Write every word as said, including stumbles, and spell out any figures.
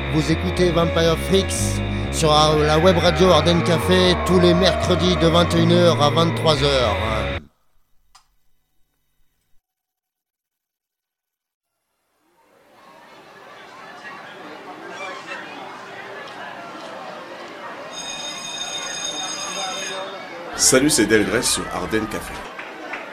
Vous écoutez Vampire Freaks sur la web radio Ardennes Café tous les mercredis de vingt et une heures à vingt-trois heures. Salut, c'est Delgrès sur Ardennes Café.